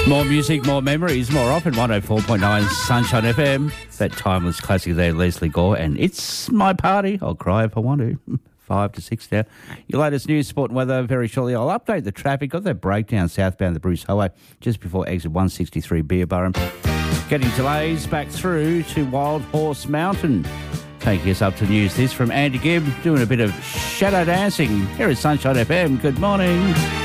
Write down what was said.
More music, more memories, more often. 104.9 Sunshine FM. That timeless classic there, Leslie Gore. And it's my party. I'll cry if I want to. 5 to 6 now. Your latest news, sport and weather very shortly. I'll update the traffic. Got that breakdown southbound the Bruce Highway just before exit 163 Beerburrum. Getting delays back through to Wild Horse Mountain. Taking us up to news. This from Andy Gibb doing a bit of shadow dancing here at Sunshine FM. Good morning.